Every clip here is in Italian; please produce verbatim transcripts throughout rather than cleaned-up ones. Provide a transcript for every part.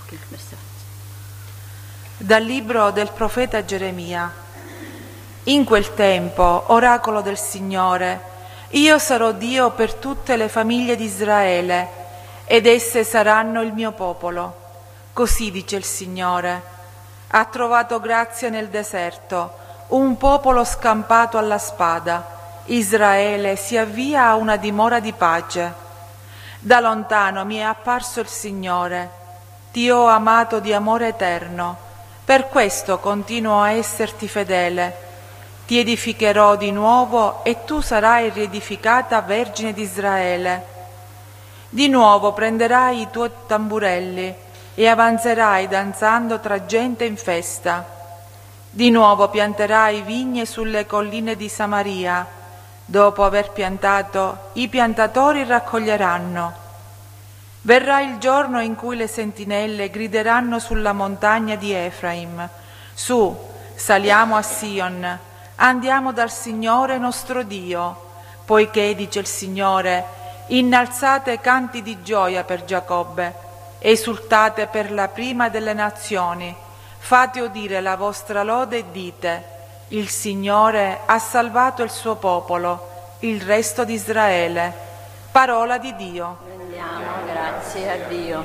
Dal libro del profeta Geremia. In quel tempo, oracolo del Signore, io sarò Dio per tutte le famiglie di Israele, ed esse saranno il mio popolo. Così dice il Signore. Ha trovato grazia nel deserto, un popolo scampato alla spada. Israele si avvia a una dimora di pace. Da lontano mi è apparso il Signore. Ti ho amato di amore eterno. Per questo continuo a esserti fedele. Ti edificherò di nuovo e tu sarai riedificata Vergine di Israele. Di nuovo prenderai i tuoi tamburelli e avanzerai danzando tra gente in festa. Di nuovo pianterai vigne sulle colline di Samaria. Dopo aver piantato, i piantatori raccoglieranno. Verrà il giorno in cui le sentinelle grideranno sulla montagna di Efraim: su, saliamo a Sion, andiamo dal Signore nostro Dio, poiché, dice il Signore, innalzate canti di gioia per Giacobbe, esultate per la prima delle nazioni, fate udire la vostra lode e dite: il Signore ha salvato il suo popolo, il resto di Israele. Parola di Dio. Rendiamo grazie a Dio.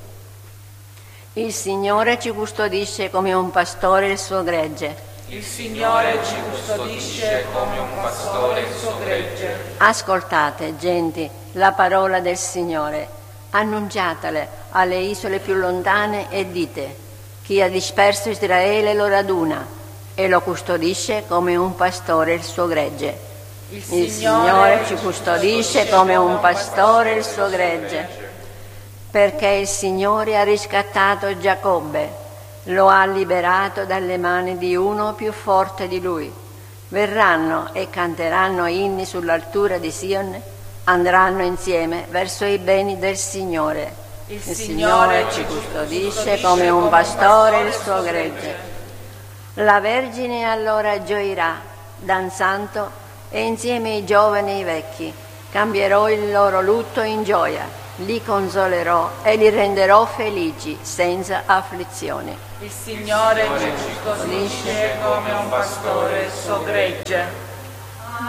Il Signore ci custodisce come un pastore il suo gregge. Il Signore ci custodisce come un pastore il suo gregge. Ascoltate, genti, la parola del Signore. Annunciatele alle isole più lontane e dite: chi ha disperso Israele lo raduna e lo custodisce come un pastore il suo gregge. Il Signore, il Signore ci custodisce come un pastore il suo gregge, perché il Signore ha riscattato Giacobbe, lo ha liberato dalle mani di uno più forte di lui. Verranno e canteranno inni sull'altura di Sion, andranno insieme verso i beni del Signore. Il, il Signore ci custodisce come un pastore il suo gregge. La Vergine allora gioirà, danzando, e insieme i giovani e i vecchi cambierò il loro lutto in gioia, li consolerò e li renderò felici senza afflizione. Il Signore ci custodisce come un pastore il suo gregge.